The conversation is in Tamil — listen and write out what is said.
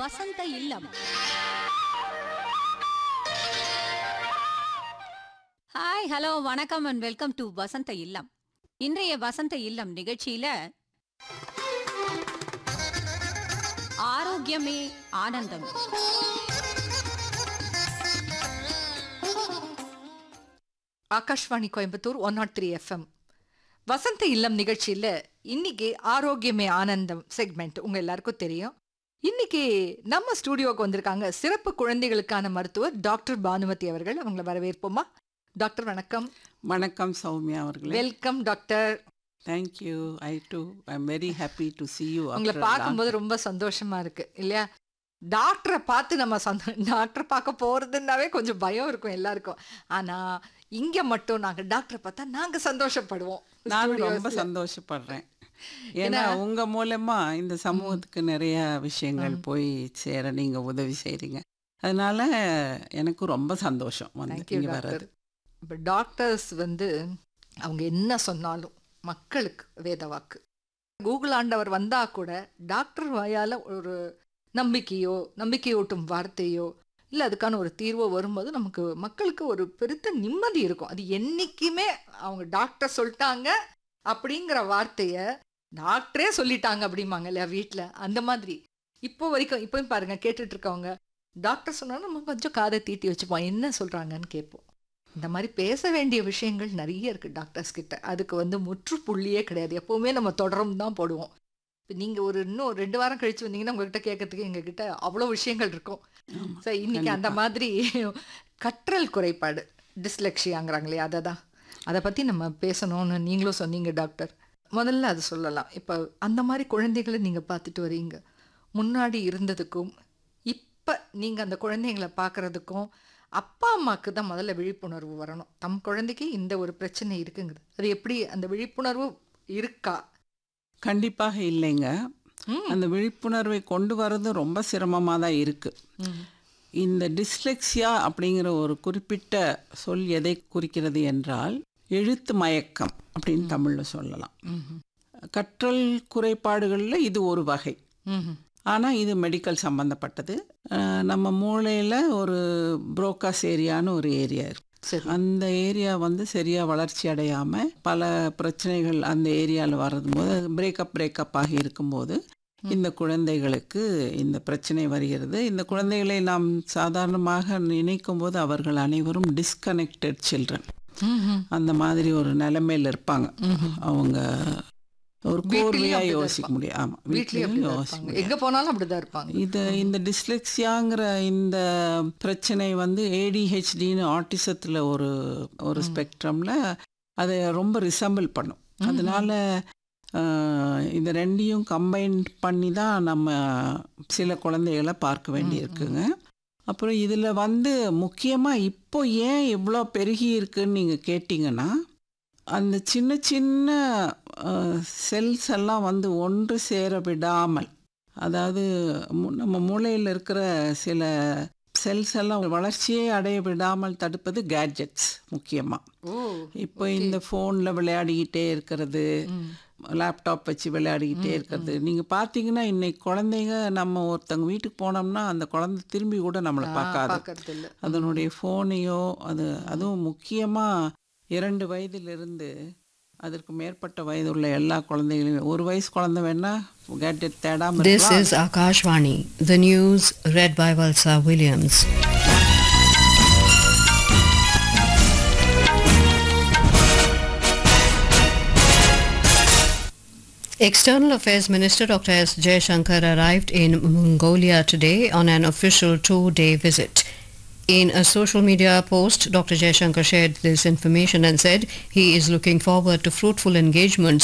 வசந்த இல்லம். ஹாய், ஹலோ, வணக்கம் அண்ட் வெல்கம் டு வசந்த இல்லம். இன்றைய வசந்த இல்லம் நிகழ்ச்சியில ஆரோக்கியமே ஆனந்தம். ஆகாஷ்வாணி கோயம்புத்தூர் 103 FM வசந்த இல்லம் நிகழ்ச்சியில் இன்னைக்கு ஆரோக்கியமே ஆனந்தம் செக்மெண்ட் உங்க எல்லாருக்கும் தெரியும். இன்னைக்கு நம்ம ஸ்டூடியோக்கு வந்திருக்காங்க சிறப்பு குழந்தைகளுக்கான மருத்துவர் டாக்டர் பானுமதி அவர்கள். அவங்களை வரவேற்போமா? டாக்டர் வணக்கம். வணக்கம் சௌமியா அவர்களே. Welcome doctor. Thank you. I two I am very happy to see you. உங்களை பார்க்கும்போது ரொம்ப சந்தோஷமா இருக்கு இல்லையா? டாக்டரை பார்த்து நம்ம டாக்டரை பார்க்க போறதுன்னாவே கொஞ்சம் பயம் இருக்கும் எல்லாருக்கும். ஆனா இங்க மட்டும் நாங்க டாக்டரை பார்த்தா நாங்க சந்தோஷப்படுவோம். நான் ரொம்ப சந்தோஷப்படுறேன். ஏன்னா உங்க மூலமா இந்த சமூகத்துக்கு நிறைய விஷயங்கள் போய் சேர நீங்க உதவி செய்றீங்க. அதனால எனக்கு ரொம்ப சந்தோஷம் வந்து இங்க வர்றது. இப்போ டாக்டர்ஸ் அவங்க என்ன சொன்னாலும் மக்களுக்கு வேதவாக்கு. கூகுள் ஆண்டவர் வந்தா கூட டாக்டர் வாயால ஒரு நம்பிக்கையூட்டும் வார்த்தையோ இல்லை அதுக்கான ஒரு தீர்வோ வரும்போது நமக்கு மக்களுக்கு ஒரு பெருத்த நிம்மதி இருக்கும். அது என்னைக்குமே அவங்க டாக்டர் சொல்லிட்டாங்க அப்படிங்கிற வார்த்தையை டாக்டரே சொல்லிட்டாங்க அப்படிம்பாங்க இல்லையா வீட்டில். அந்த மாதிரி இப்போயும் பாருங்க, கேட்டுட்டு இருக்கவங்க டாக்டர் சொன்னாலும் நம்ம கொஞ்சம் காதை தீட்டி வச்சுப்போம், என்ன சொல்றாங்கன்னு கேட்போம். இந்த மாதிரி பேச வேண்டிய விஷயங்கள் நிறைய இருக்கு டாக்டர்ஸ் கிட்ட. அதுக்கு முற்றுப்புள்ளியே கிடையாது. எப்பவுமே நம்ம தொடரும் தான் போடுவோம். இப்போ நீங்கள் இன்னும் 2 வாரம் கழிச்சு வந்தீங்கன்னா உங்ககிட்ட கேட்கறதுக்கு எங்ககிட்ட அவ்வளோ விஷயங்கள் இருக்கும். ஸோ இன்னைக்கு அந்த மாதிரி கற்றல் குறைபாடு டிஸ்லெக்ஷியாங்கிறாங்களே அதை பற்றி நம்ம பேசணும்னு நீங்களும் சொன்னீங்க டாக்டர். முதல்ல அது சொல்லலாம். இப்போ அந்த மாதிரி குழந்தைகளை நீங்கள் பார்த்துட்டு வரீங்க. முன்னாடி இருந்ததுக்கும் இப்போ நீங்கள் அந்த குழந்தைங்களை பார்க்குறதுக்கும் அப்பா அம்மாவுக்கு தான் முதல்ல விழிப்புணர்வு வரணும். தம் குழந்தைக்கு இந்த ஒரு பிரச்சனை இருக்குங்கிறது அது எப்படி அந்த விழிப்புணர்வு இருக்கா? கண்டிப்பாக இல்லைங்க. அந்த விழிப்புணர்வை கொண்டு வர்றது ரொம்ப சிரமமாக தான் இருக்கு. இந்த டிஸ்லெக்சியா அப்படிங்கிற ஒரு குறிப்பிட்ட சொல் எதை குறிக்கிறது என்றால் எழுத்து மயக்கம் அப்படின்னு தமிழில் சொல்லலாம். கற்றல் குறைபாடுகளில் இது ஒரு வகை. ஆனால் இது மெடிக்கல் சம்மந்தப்பட்டது. நம்ம மூளையில் ஒரு புரோக்காஸ் ஏரியான்னு ஒரு ஏரியா இருக்கு. அந்த ஏரியா சரியாக வளர்ச்சி அடையாமல் பல பிரச்சனைகள் அந்த ஏரியாவில் வர்றது போது பிரேக்கப் ஆகி இருக்கும்போது இந்த குழந்தைகளுக்கு இந்த பிரச்சனை வருகிறது. இந்த குழந்தைகளை நாம் சாதாரணமாக நினைக்கும் போது அவர்கள் அனைவரும் டிஸ்கனெக்டட் சில்ட்ரன் அந்த மாதிரி ஒரு நிலைமையில் இருப்பாங்க. அவங்க ஒரு கோர்வையா யோசிக்க முடியும். ஆமா, வீட்லயும் யோசிக்க முடியும். எங்க போனாலும் அப்படிதான் இருப்பாங்க. இந்த டிஸ்லெக்சியாங்கிற இந்த பிரச்சனை ADHDன்னு ஆட்டிசத்துல ஒரு ஸ்பெக்ட்ரம்ல அதை ரொம்ப ரிசம்பிள் பண்ணும். அதனால இந்த ரெண்டையும் கம்பைன் பண்ணி தான் நம்ம சில குழந்தைகளை பார்க்க வேண்டியிருக்குங்க. அப்புறம் இதில் முக்கியமாக இப்போ ஏன் இவ்வளோ பெருகி இருக்குன்னு நீங்கள் கேட்டிங்கன்னா, அந்த சின்ன சின்ன செல்ஸ் எல்லாம் ஒன்று சேர விடாமல், அதாவது நம்ம மூளையில் இருக்கிற சில செல்ஸ் எல்லாம் வளர்ச்சியே அடைய விடாமல் தடுப்பது கேட்ஜெட்ஸ் முக்கியமாக. இப்போ இந்த ஃபோனில் விளையாடிக்கிட்டே இருக்கிறது, லேப்டாப் வச்சு விளையாடிக்கிட்டே இருக்கிறது. நீங்கள் பார்த்தீங்கன்னா இன்னைக்கு குழந்தைங்க நம்ம ஒருத்தங்க வீட்டுக்கு போனோம்னா அந்த குழந்தை திரும்பி கூட நம்மளை பார்க்காது. அதனுடைய ஃபோனையோ அதுவும் முக்கியமாக 2 வயதிலிருந்து அதற்கு மேற்பட்ட வயது உள்ள எல்லா குழந்தைகளையும், 1 வயசு குழந்தை வேணா கேட்ஜெட் தேடாமல். This is Akashvani, the news read by Valsa Williams. External Affairs Minister Dr. S. Jaishankar arrived in Mongolia today on an official 2-day visit. In a social media post, Dr. Jaishankar shared this information and said he is looking forward to fruitful engagements